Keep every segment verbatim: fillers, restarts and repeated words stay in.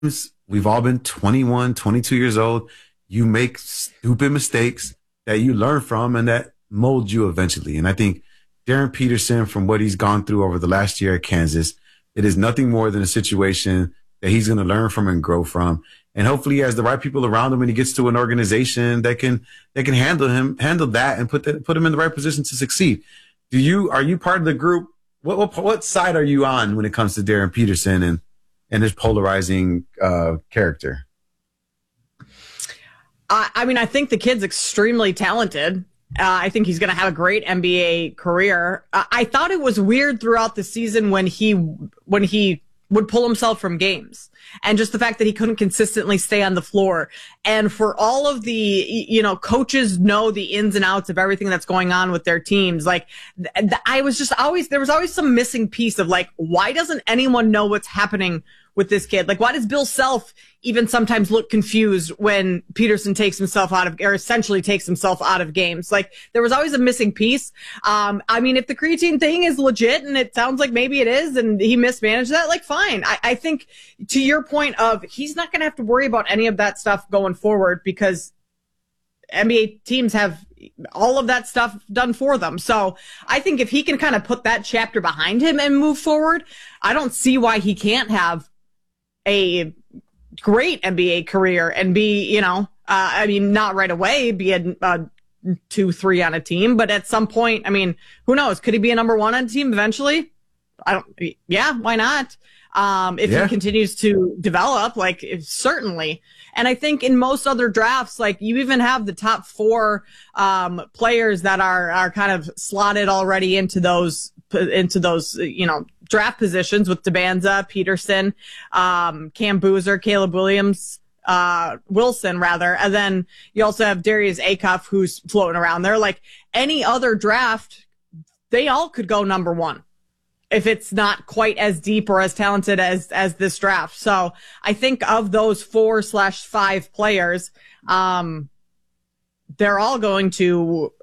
we've all been twenty-one, twenty-two years old. You make stupid mistakes that you learn from and that mold you eventually. And I think Darren Peterson, from what he's gone through over the last year at Kansas, it is nothing more than a situation that he's going to learn from and grow from. And hopefully he has the right people around him and he gets to an organization that can, that can handle him, handle that and put that, put him in the right position to succeed. Do you, are you part of the group? What, what, what side are you on when it comes to Darren Peterson and, and his polarizing, uh, character? I, I mean, I think the kid's extremely talented. Uh, I think he's going to have a great N B A career. Uh, I thought it was weird throughout the season when he, when he, would pull himself from games, and just the fact that he couldn't consistently stay on the floor. And for all of the, you know, coaches know the ins and outs of everything that's going on with their teams. Like th- th- I was just always, there was always some missing piece of like, why doesn't anyone know what's happening with this kid? Like, why does Bill Self even sometimes look confused when Peterson takes himself out of, or essentially takes himself out of games? Like, there was always a missing piece. Um, I mean, if the creatine thing is legit, and it sounds like maybe it is, and he mismanaged that, like, fine. I, I think to your point of, he's not going to have to worry about any of that stuff going forward because N B A teams have all of that stuff done for them. So I think if he can kind of put that chapter behind him and move forward, I don't see why he can't have a great N B A career and be, you know, uh, I mean, not right away, be a, a two, three on a team, but at some point, I mean, who knows? Could he be a number one on a team eventually? I don't, yeah, why not? Um, if yeah. he continues to develop, like, if, certainly. And I think in most other drafts, like, you even have the top four, um, players that are, are kind of slotted already into those, into those, you know, draft positions with Debanza, Peterson, um, Cam Boozer, Caleb Williams, uh, Wilson rather. And then you also have Darius Acuff, who's floating around there. Like, any other draft, they all could go number one if it's not quite as deep or as talented as, as this draft. So I think of those four slash five players, um, they're all going to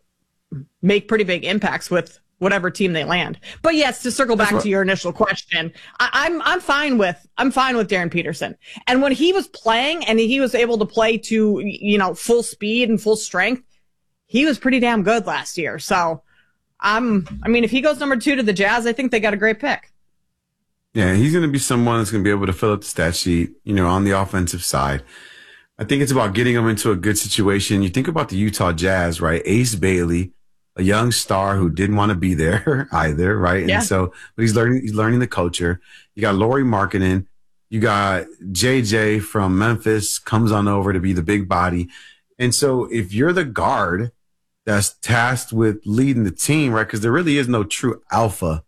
make pretty big impacts with whatever team they land. But yes, to circle back to your initial question, I, I'm, I'm fine with, I'm fine with Darren Peterson. And when he was playing and he was able to play to, you know, full speed and full strength, he was pretty damn good last year. So I'm, I mean, if he goes number two to the Jazz, I think they got a great pick. Yeah, he's going to be someone that's going to be able to fill up the stat sheet, you know, on the offensive side. I think it's about getting him into a good situation. You think about the Utah Jazz, right? Ace Bailey, a young star who didn't want to be there either, right? Yeah. And so, but he's learning, he's learning the culture. You got Lauri Markkanen. You got J J from Memphis comes on over to be the big body. And so if you're the guard that's tasked with leading the team, right? Because there really is no true alpha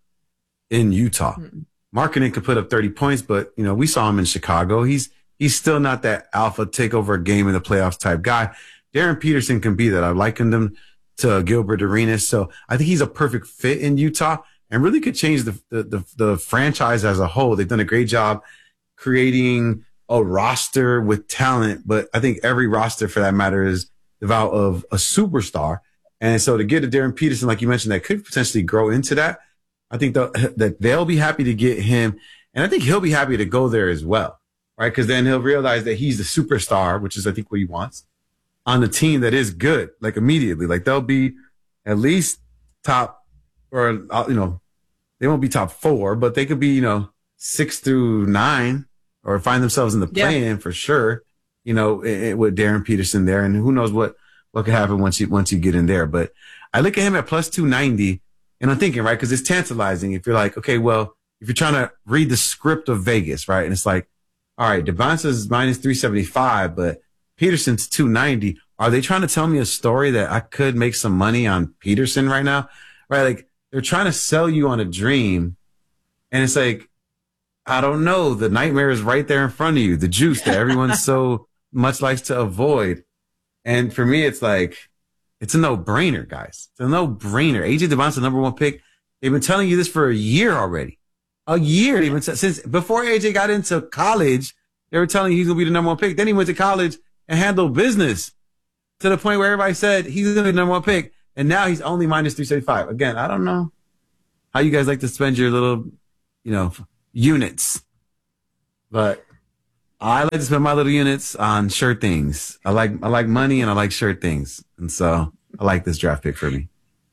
in Utah. Mm-hmm. Markkanen could put up thirty points, but, you know, we saw him in Chicago. He's, he's still not that alpha take over a game in the playoffs type guy. Darren Peterson can be that. I likened him to Gilbert Arenas. So I think he's a perfect fit in Utah and really could change the, the, the, the franchise as a whole. They've done a great job creating a roster with talent, but I think every roster for that matter is devout of a superstar. And so to get a Darren Peterson, like you mentioned, that could potentially grow into that, I think the, that they'll be happy to get him. And I think he'll be happy to go there as well, right? Because then he'll realize that he's the superstar, which is, I think, what he wants, on the team that is good, like immediately. Like they'll be at least top, or, you know, they won't be top four, but they could be, you know, six through nine or find themselves in the play-in yeah. for sure, you know, it, it, with Darren Peterson there. And who knows what, what could happen once you, once you get in there. But I look at him at plus two ninety and I'm thinking, right, because it's tantalizing. If you're like, okay, well, if you're trying to read the script of Vegas, right, and it's like, all right, Debanza's minus three seventy-five, but Peterson's two ninety. Are they trying to tell me a story that I could make some money on Peterson right now? Right? Like they're trying to sell you on a dream. And it's like, I don't know. The nightmare is right there in front of you. The juice that everyone so much likes to avoid. And for me, it's like, it's a no-brainer, guys. It's a no-brainer. A J Debanza, number one pick. They've been telling you this for a year already. A year. They've been since before A J got into college, they were telling you he's going to be the number one pick. Then he went to college and handled business to the point where everybody said he's going to be the number one pick. And now he's only minus three seventy-five. Again, I don't know how you guys like to spend your little, you know, units. But I like to spend my little units on sure things. I like I like money and I like sure things, and so I like this draft pick for me.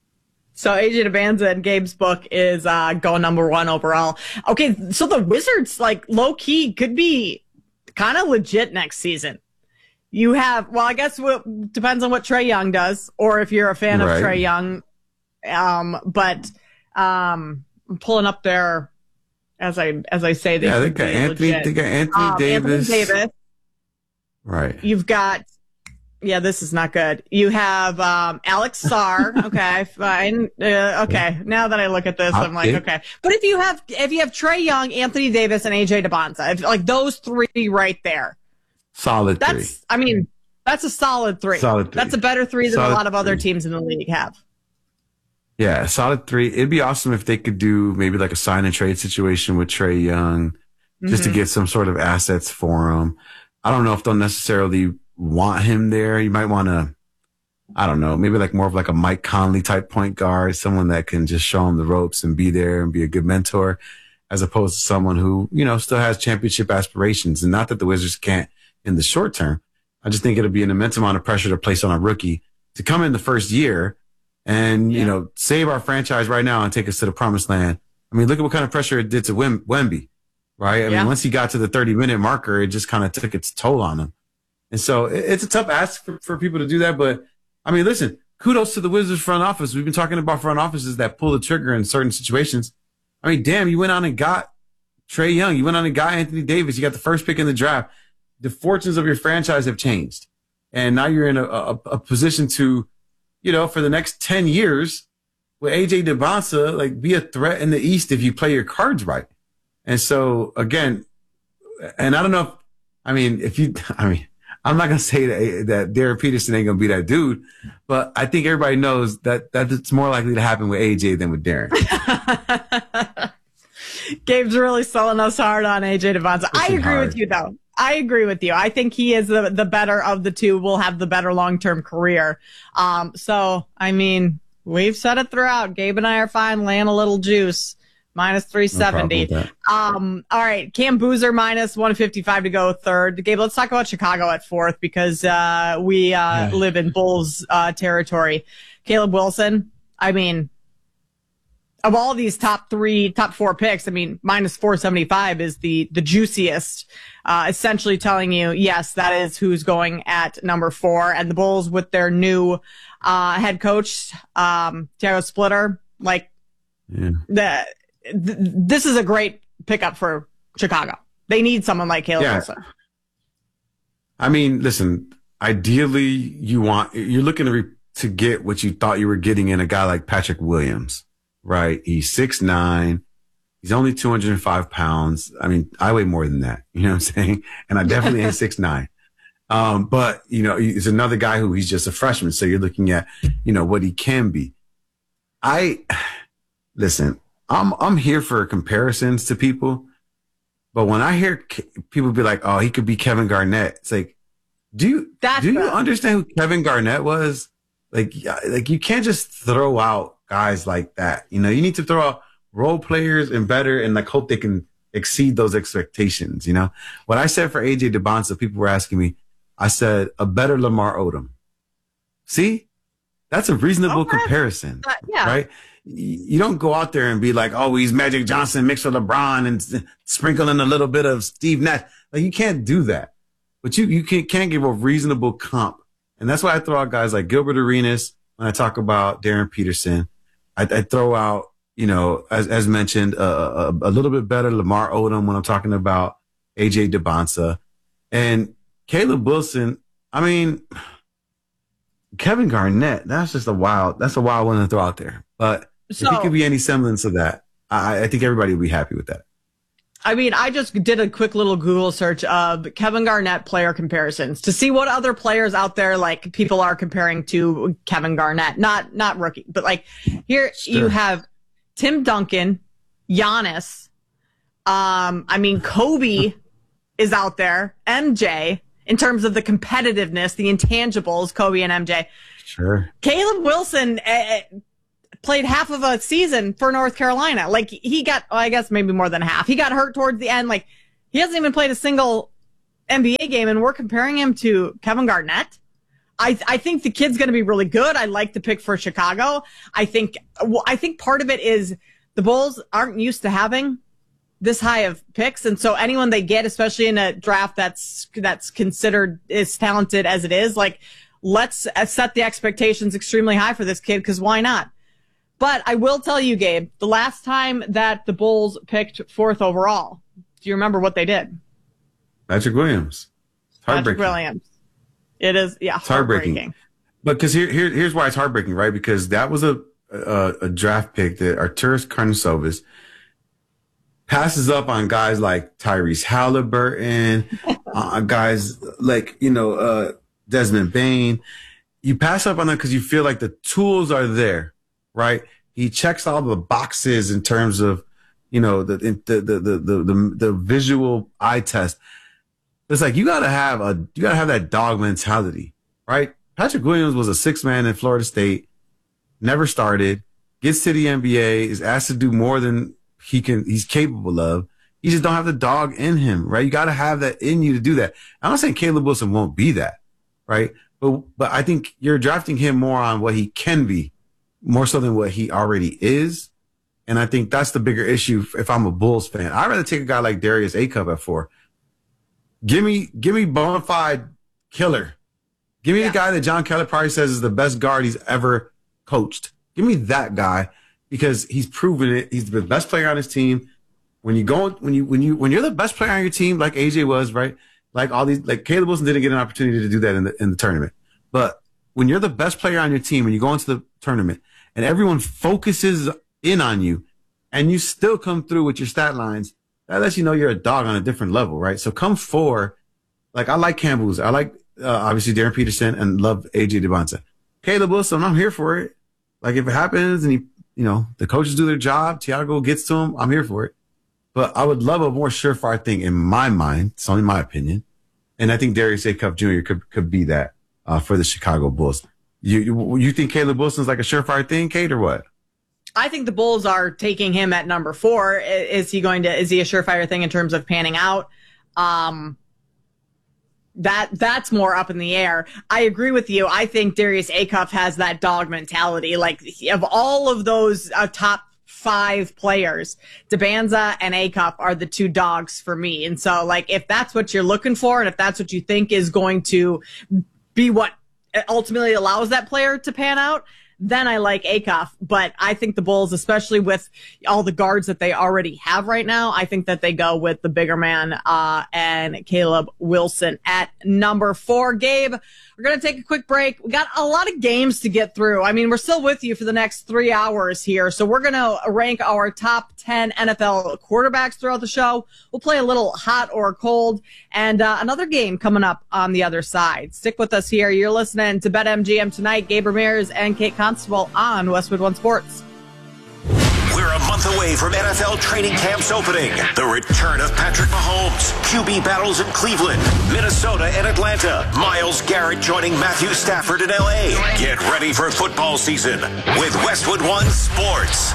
So A J Dybantsa in Gabe's book is uh, going number one overall. Okay, so the Wizards, like low key, could be kind of legit next season. You have, well, I guess it depends on what Trae Young does, or if you're a fan Right. of Trae Young. Um, but um, I'm pulling up there as I as I say. They Yeah, they could got be Anthony. legit. They got Anthony Um, Davis. Anthony Davis. Right. You've got, yeah, this is not good. You have um, Alex Sarr. Okay, fine. Uh, okay, now that I look at this, I'm like, okay. But if you have if you have Trae Young, Anthony Davis, and A J Dybantsa, if, like those three right there, Solid three. that's, I mean, that's a solid three. Solid three. That's a better three than Solid a lot of other three. teams in the league have. Yeah, solid three. It'd be awesome if they could do maybe like a sign and trade situation with Trae Young, just Mm-hmm. to get some sort of assets for him. I don't know if they'll necessarily want him there. You might want to, I don't know, maybe like more of like a Mike Conley type point guard, someone that can just show him the ropes and be there and be a good mentor, as opposed to someone who, you know, still has championship aspirations. And not that the Wizards can't in the short term. I just think it'll be an immense amount of pressure to place on a rookie to come in the first year and, Yeah. you know, save our franchise right now and take us to the promised land. I mean, look at what kind of pressure it did to Wem- Wemby, right? I Yeah. mean, once he got to the thirty minute marker, it just kind of took its toll on him. And so it- it's a tough ask for, for people to do that. But I mean, listen, kudos to the Wizards front office. We've been talking about front offices that pull the trigger in certain situations. I mean, damn, you went on and got Trae Young. You went on and got Anthony Davis. You got the first pick in the draft. The fortunes of your franchise have changed. And now you're in a, a, a position to, you know, for the next ten years with A J Dybantsa, like be a threat in the East if you play your cards right. And so again, and I don't know if, I mean, if you, I mean, I'm not going to say that, that Derek Peterson ain't going to be that dude, but I think everybody knows that, that it's more likely to happen with A J than with Darren. Gabe's really selling us hard on A J Dybantsa. I agree hard. with you, though. I agree with you. I think he is the, the better of the two, will have the better long-term career. Um, so, I mean, we've said it throughout. Gabe and I are fine laying a little juice. Minus three seventy. No um, all right. Cam Boozer minus one fifty-five to go third. Gabe, let's talk about Chicago at fourth because uh, we uh, live in Bulls uh, territory. Caleb Wilson, I mean, of all these top three, top four picks, I mean, minus four seventy-five is the, the juiciest, uh, essentially telling you, yes, that is who's going at number four. And the Bulls with their new uh, head coach, um, Thiago Splitter, like, Yeah. the, th- this is a great pickup for Chicago. They need someone like Caleb Yeah. Wilson. I mean, listen, ideally you want, you're looking to, re, to get what you thought you were getting in a guy like Patrick Williams, right? He's six nine. He's only two hundred five pounds. I mean, I weigh more than that. You know what I'm saying? And I definitely ain't six nine. Um, but you know, he's another guy who he's just a freshman. So you're looking at, you know, what he can be. I, listen, I'm, I'm here for comparisons to people, but when I hear Ke- people be like, oh, he could be Kevin Garnett, it's like, do you, That's do you the- understand who Kevin Garnett was? Like, yeah, like you can't just throw out guys like that. You know, you need to throw out role players and better and like hope they can exceed those expectations. You know, what I said for A J Dybantsa, people were asking me, I said a better Lamar Odom. See, that's a reasonable Okay. comparison, Uh, yeah. right? Y- You don't go out there and be like, oh, he's Magic Johnson mixed with LeBron and s- sprinkle in a little bit of Steve Nash. Like you can't do that, but you, you can, can't give a reasonable comp. And that's why I throw out guys like Gilbert Arenas when I talk about Darren Peterson. I, I throw out, you know, as, as mentioned, uh, a, a little bit better Lamar Odom when I'm talking about A J Dybantsa and Caleb Wilson. I mean, Kevin Garnett, that's just a wild, that's a wild one to throw out there. But if So- he could be any semblance of that, I, I think everybody would be happy with that. I mean, I just did a quick little Google search of Kevin Garnett player comparisons to see what other players out there, like people are comparing to Kevin Garnett, not, not rookie, but like here you Sure. have Tim Duncan, Giannis. Um, I mean, Kobe is out there, M J in terms of the competitiveness, the intangibles, Kobe and M J. Sure. Caleb Wilson uh, played half of a season for North Carolina. Like he got, well, I guess maybe more than half. He got hurt towards the end. Like he hasn't even played a single N B A game, and we're comparing him to Kevin Garnett. I, I think the kid's going to be really good. I like the pick for Chicago. I think, well, I think part of it is the Bulls aren't used to having this high of picks. And so anyone they get, especially in a draft that's, that's considered as talented as it is, like, let's set the expectations extremely high for this kid, because why not? But I will tell you, Gabe, the last time that the Bulls picked fourth overall, do you remember what they did? Patrick Williams. Patrick Williams. It is, yeah, it's heartbreaking. heartbreaking. But because here, here, here's why it's heartbreaking, right? Because that was a a, a draft pick that Arturas Karnisovas passes up on guys like Tyrese Halliburton, uh, guys like, you know, uh, Desmond Bane. You pass up on them because you feel like the tools are there, right? He checks all the boxes in terms of, you know, the the the the the, the, the visual eye test. It's like you gotta have a you gotta have that dog mentality, right? Patrick Williams was a six man in Florida State, never started, gets to the N B A, is asked to do more than he can he's capable of. You just don't have the dog in him, right? You gotta have that in you to do that. I'm not saying Caleb Wilson won't be that, right? But but I think you're drafting him more on what he can be, more so than what he already is. And I think that's the bigger issue if I'm a Bulls fan. I'd rather take a guy like Darius Acuff at four. Give me, give me bona fide killer. Give me yeah. the guy that John Kelly probably says is the best guard he's ever coached. Give me that guy, because he's proven it. He's the best player on his team. When you go, when you, when you, when you're the best player on your team, like A J was, right? Like all these, like Caleb Wilson didn't get an opportunity to do that in the, in the tournament. But when you're the best player on your team and you go into the tournament and everyone focuses in on you and you still come through with your stat lines, that lets you know you're a dog on a different level, right? So come four, like I like Campbell's, I like uh, obviously Darren Peterson, and love A J Debonta. Caleb Wilson, I'm here for it. Like if it happens and he, you know, the coaches do their job, Tiago gets to him, I'm here for it. But I would love a more surefire thing in my mind. It's only my opinion, and I think Darius Acuff Junior could could be that uh, for the Chicago Bulls. You, you you think Caleb Wilson's like a surefire thing, Kate, or what? I think the Bulls are taking him at number four. Is he going to, is he a surefire thing in terms of panning out? Um, that, that's more up in the air. I agree with you. I think Darius Acuff has that dog mentality. Like of all of those uh, top five players, Debonta and Acuff are the two dogs for me. And so like, if that's what you're looking for, and if that's what you think is going to be what ultimately allows that player to pan out, then I like Acuff. But I think the Bulls, especially with all the guards that they already have right now, I think that they go with the bigger man uh, and Caleb Wilson at number four. Gabe, we're going to take a quick break. We got a lot of games to get through. I mean, we're still with you for the next three hours here. So we're going to rank our top ten N F L quarterbacks throughout the show. We'll play a little hot or cold, and uh, another game coming up on the other side. Stick with us here. You're listening to BetMGM Tonight. Gabe Ramirez and Kate Constable on Westwood One Sports. We're a month away from N F L training camps opening. The return of Patrick Mahomes, Q B battles in Cleveland, Minnesota, and Atlanta. Myles Garrett joining Matthew Stafford in L A. Get ready for football season with Westwood One Sports.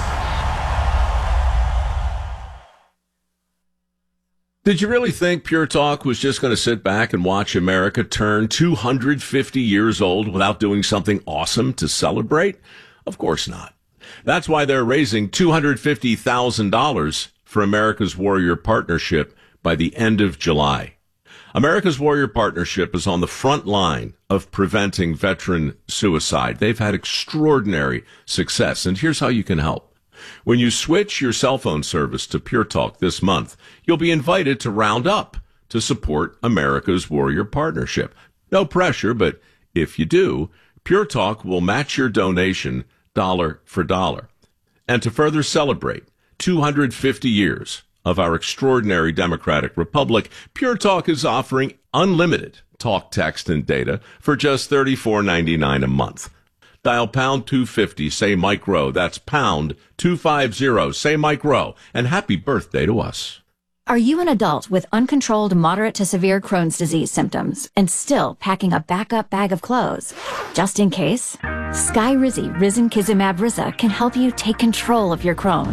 Did you really think Pure Talk was just going to sit back and watch America turn two hundred fifty years old without doing something awesome to celebrate? Of course not. That's why they're raising two hundred fifty thousand dollars for America's Warrior Partnership by the end of July. America's Warrior Partnership is on the front line of preventing veteran suicide. They've had extraordinary success, and here's how you can help. When you switch your cell phone service to Pure Talk this month, you'll be invited to round up to support America's Warrior Partnership. No pressure, but if you do, Pure Talk will match your donation dollar for dollar. And to further celebrate two hundred fifty years of our extraordinary democratic republic, Pure Talk is offering unlimited talk, text, and data for just thirty-four ninety-nine a month. Dial pound two fifty, say Mike Rowe. That's pound two fifty, say Mike Rowe. And happy birthday to us. Are you an adult with uncontrolled moderate to severe Crohn's disease symptoms and still packing a backup bag of clothes? Just in case, Skyrizi Risankizumab Riza can help you take control of your Crohn's.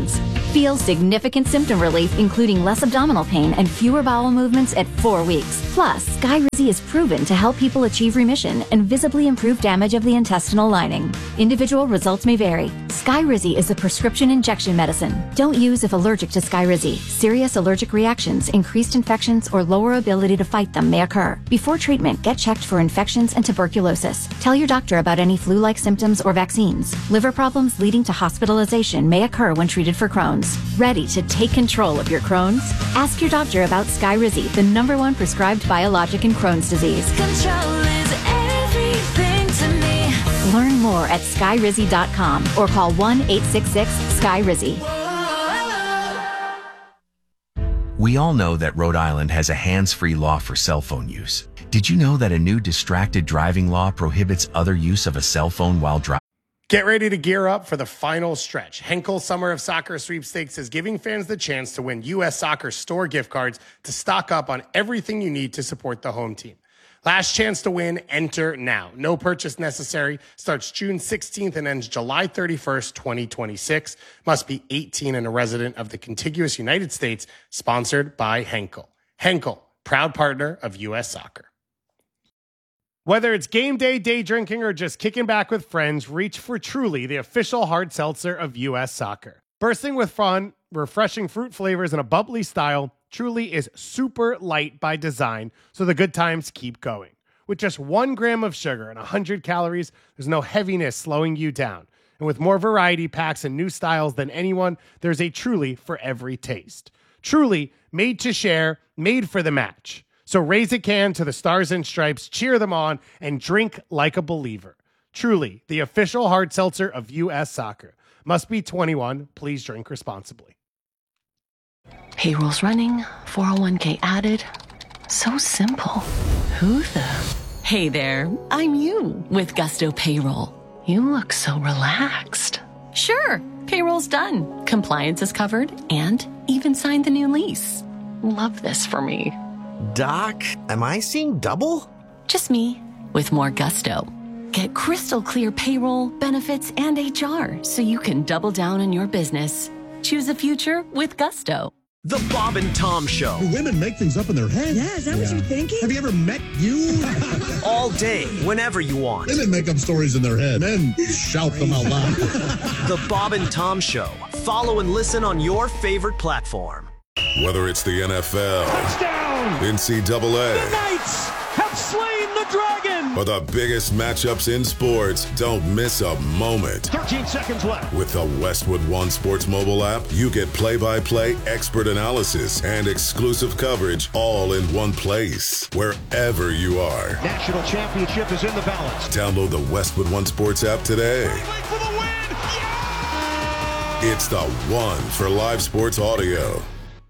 Feel significant symptom relief, including less abdominal pain and fewer bowel movements at four weeks. Plus, Skyrizi is proven to help people achieve remission and visibly improve damage of the intestinal lining. Individual results may vary. Skyrizi is a prescription injection medicine. Don't use if allergic to Skyrizi. Serious allergic reactions, increased infections, or lower ability to fight them may occur. Before treatment, get checked for infections and tuberculosis. Tell your doctor about any flu-like symptoms or vaccines. Liver problems leading to hospitalization may occur when treated for Crohn's. Ready to take control of your Crohn's? Ask your doctor about Skyrizi, the number one prescribed biologic in Crohn's disease. Control is everything to me. Learn more at skyrizi dot com or call one eight six six Skyrizi. We all know that Rhode Island has a hands-free law for cell phone use. Did you know that a new distracted driving law prohibits other use of a cell phone while driving? Get ready to gear up for the final stretch. Henkel Summer of Soccer Sweepstakes is giving fans the chance to win U S Soccer store gift cards to stock up on everything you need to support the home team. Last chance to win, enter now. No purchase necessary. Starts June sixteenth and ends July thirty-first, twenty twenty-six. Must be eighteen and a resident of the contiguous United States. Sponsored by Henkel. Henkel, proud partner of U S Soccer. Whether it's game day, day drinking, or just kicking back with friends, reach for Truly, the official hard seltzer of U S Soccer. Bursting with fun, refreshing fruit flavors, and a bubbly style, Truly is super light by design, so the good times keep going. With just one gram of sugar and one hundred calories, there's no heaviness slowing you down. And with more variety packs and new styles than anyone, there's a Truly for every taste. Truly, made to share, made for the match. So raise a can to the Stars and Stripes, cheer them on, and drink like a believer. Truly, the official hard seltzer of U S Soccer. Must be twenty-one. Please drink responsibly. Payroll's running, four oh one k added. So simple. Who the? Hey there, I'm you with Gusto Payroll. You look so relaxed. Sure, payroll's done. Compliance is covered and even signed the new lease. Love this for me. Doc, am I seeing double? Just me, with more gusto. Get crystal clear payroll, benefits, and H R so you can double down on your business. Choose a future with gusto. The Bob and Tom Show. Do women make things up in their head? Yeah, is that yeah. what you're thinking? Have you ever met you? All day, whenever you want. Women make up stories in their head. Men shout them out loud. The Bob and Tom Show. Follow and listen on your favorite platform. Whether it's the N F L, touchdown, N C double A, the Knights have slain the dragon, or the biggest matchups in sports, don't miss a moment. thirteen seconds left. With the Westwood One Sports mobile app, you get play-by-play expert analysis and exclusive coverage all in one place, wherever you are. National championship is in the balance. Download the Westwood One Sports app today. For the win. Yeah! It's the one for live sports audio.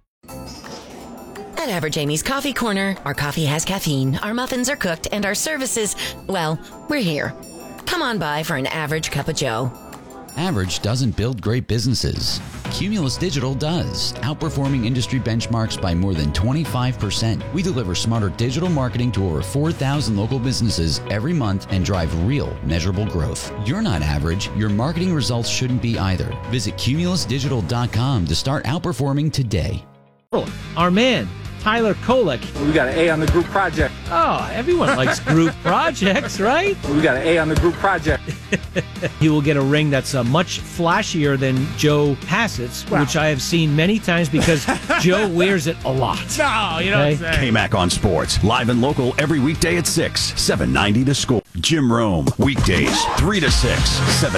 At Average Amy's Coffee Corner, our coffee has caffeine, our muffins are cooked, and our services, well, we're here. Come on by for an average cup of joe. Average doesn't build great businesses. Cumulus Digital does, outperforming industry benchmarks by more than twenty-five percent. We deliver smarter digital marketing to over four thousand local businesses every month and drive real, measurable growth. You're not average. Your marketing results shouldn't be either. Visit cumulus digital dot com to start outperforming today. Our man, Tyler Kolek. We got an A on the group project. Oh, everyone likes group projects, right? We got an A on the group project. He will get a ring that's uh, much flashier than Joe Hassett's, wow. which I have seen many times because Joe wears it a lot. No, you don't okay? say. K-Mac on Sports, live and local every weekday at six, seven ninety to score. Jim Rome, weekdays, three to six, seven